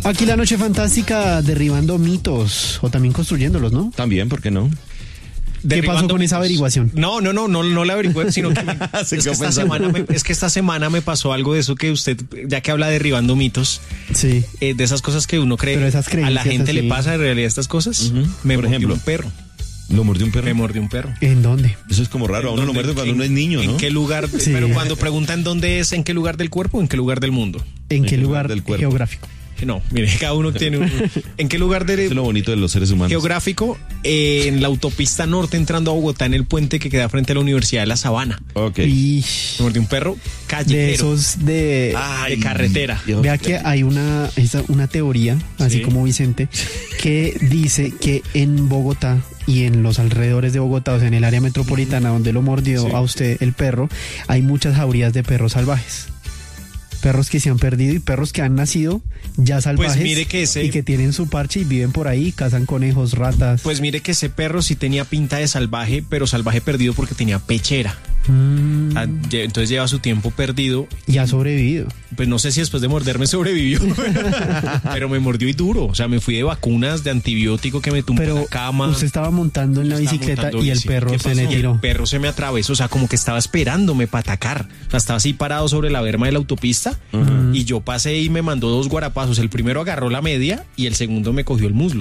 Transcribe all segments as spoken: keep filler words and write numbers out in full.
Aquí la noche fantástica derribando mitos o también construyéndolos, ¿no? También, ¿por qué no? ¿Qué pasó con esa averiguación? No, no, no, no, no la averigüé, sino que, es, que esta semana me, es que esta semana me pasó algo de eso que usted, ya que habla de derribando mitos, sí, eh, de esas cosas que uno cree, pero esas a la gente así. le pasa en realidad estas cosas. Uh-huh. Me Por mordió ejemplo, un perro. ¿Lo mordió un perro? Me mordió un perro. ¿En dónde? Eso es como raro, a uno lo muerde cuando uno es niño, ¿no? ¿En qué lugar? Sí. Pero cuando preguntan dónde es, ¿en qué lugar del cuerpo o en qué lugar del mundo? ¿En, ¿En qué lugar, lugar del cuerpo? Geográfico? No, mire, cada uno tiene un... ¿En qué lugar de... Eso es lo bonito de los seres humanos. Geográfico, eh, en la autopista norte entrando a Bogotá, en el puente que queda frente a la Universidad de La Sabana. Ok. Y Me mordió un perro callejero. de esos de... Ay, de carretera. Dios. Vea que hay una, esa, una teoría, así sí. como Vicente, que dice que en Bogotá y en los alrededores de Bogotá, o sea, en el área metropolitana donde lo mordió sí. a usted el perro, hay muchas jaurías de perros salvajes. Perros que se han perdido y perros que han nacido ya salvajes pues mire que ese, y que tienen su parche y viven por ahí, cazan conejos, ratas. Pues mire que ese perro sí tenía pinta de salvaje, pero salvaje perdido porque tenía pechera. Mm. Entonces lleva su tiempo perdido. Y ha sobrevivido. Pues no sé si después de morderme sobrevivió, pero me mordió y duro. O sea, me fui de vacunas, de antibiótico que me tumbó en la cama. Usted estaba montando en la bicicleta y el perro se le tiró. El perro se me atravesó, o sea, como que estaba esperándome para atacar. O sea, estaba así parado sobre la berma de la autopista uh-huh. y yo pasé y me mandó dos guarapazos. El primero agarró la media y el segundo me cogió el muslo.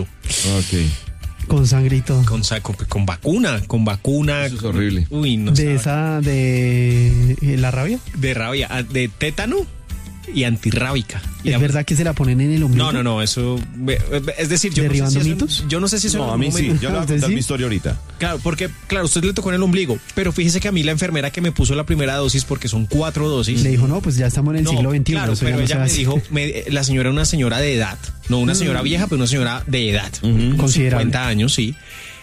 Ok. Con sangre y todo. Con, con, con vacuna, con vacuna. Eso es horrible. Uy, no. ¿De esa, de la rabia? De rabia, de tétano y antirrábica. Y ¿Es la... verdad que se la ponen en el ombligo? No, no, no, eso... Es decir, yo ¿derribando no sé si mitos? Eso, yo no sé si eso... No, a mí sí, yo le voy a contar ¿sí? mi historia ahorita. Claro, porque, claro, a usted le tocó en el ombligo, pero fíjese que a mí la enfermera que me puso la primera dosis, porque son cuatro dosis... Le dijo, no, pues ya estamos en el no, siglo veintiuno. Claro, pero no ella me dijo, me, la señora era una señora de edad, no una señora vieja, pero una señora de edad. Uh-huh. Considerable. cincuenta años, sí.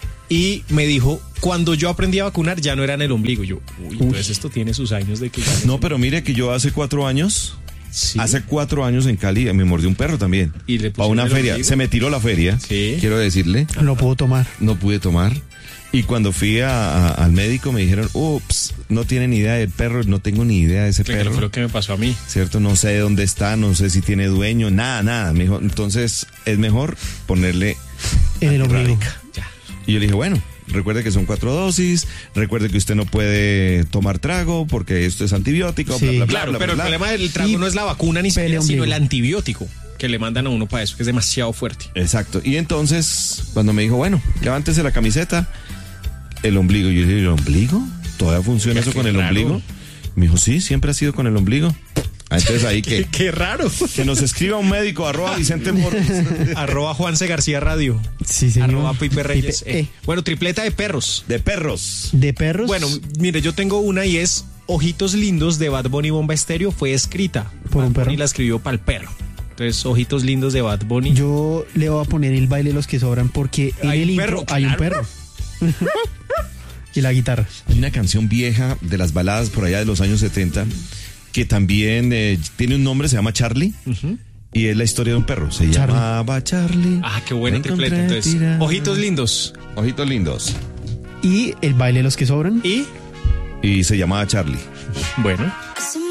Y me dijo, cuando yo aprendí a vacunar ya no era en el ombligo. Yo, uy, entonces esto tiene sus años de que... Ya no, pero mire que yo hace cuatro años... Sí. Hace cuatro años en Cali me mordió un perro también. ¿Y le a una feria. ombligo? Se me tiró la feria, sí. quiero decirle. No pudo tomar. No pude tomar. Y cuando fui a, a, al médico me dijeron, ups, no tiene ni idea del perro, no tengo ni idea de ese Claro, perro. fue lo que me pasó a mí. ¿Cierto? No sé dónde está, no sé si tiene dueño, nada, nada. Me dijo, entonces es mejor ponerle en el ombligo. Ya. Y yo le dije, bueno, recuerde que son cuatro dosis, recuerde que usted no puede tomar trago porque esto es antibiótico, sí. bla, bla, bla, claro, bla, pero bla, el bla. problema del trago y no es la vacuna ni siquiera, ombligo. sino el antibiótico que le mandan a uno para eso, que es demasiado fuerte. Exacto. Y entonces, cuando me dijo, bueno, levántese la camiseta, el ombligo. Yo dije, ¿el ombligo? ¿Todavía funciona eso con el raro. ombligo? Me dijo, sí, siempre ha sido con el ombligo. Entonces ahí que... Qué raro. Que nos escriba un médico, arroba Vicente Moros. Arroba Juanse García Radio. Sí, señor. Arroba Pipe Reyes. Pipe, eh. Bueno, tripleta de perros. De perros. ¿De perros? Bueno, mire, yo tengo una y es Ojitos Lindos de Bad Bunny Bomba Estéreo. Fue escrita por Bad un perro. Y la escribió para el perro. Entonces, Ojitos Lindos de Bad Bunny. Yo le voy a poner el baile de los que sobran porque en ¿Hay el un intro perro? hay un Claro. perro. Y la guitarra. Hay una canción vieja de las baladas por allá de los años setenta que también eh, tiene un nombre, se llama Charlie. Uh-huh. Y es la historia de un perro. Se Charlie. llamaba Charlie. Ah, qué buena Me tripleta. encontré Entonces, tirado. Ojitos Lindos. Ojitos lindos. Y el baile de los que sobran. Y, Y se llamaba Charlie. bueno. Hace